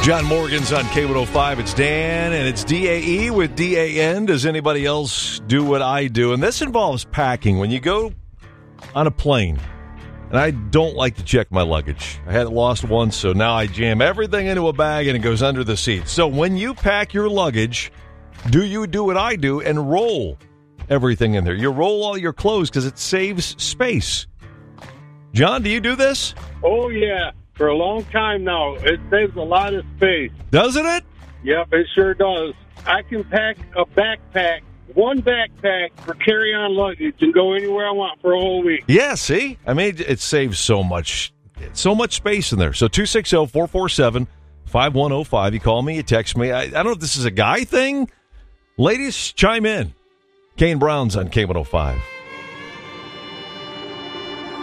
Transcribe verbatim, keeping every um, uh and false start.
John Morgan's on K one oh five. It's Dan, and it's D A E with D A N. Does anybody else do what I do? And this involves packing. When you go on a plane, and I don't like to check my luggage. I had it lost once, so now I jam everything into a bag, and it goes under the seat. So when you pack your luggage, do you do what I do and roll everything in there? You roll all your clothes because it saves space. John, do you do this? Oh, yeah. For a long time now. It saves a lot of space. Doesn't it? Yep, it sure does. I can pack a backpack, one backpack for carry-on luggage and go anywhere I want for a whole week. Yeah, see? I mean, it saves so much, so much space in there. So two six zero, four four seven, five one zero five. You call me, you text me. I, I don't know if this is a guy thing. Ladies, chime in. Kane Brown's on K one oh five.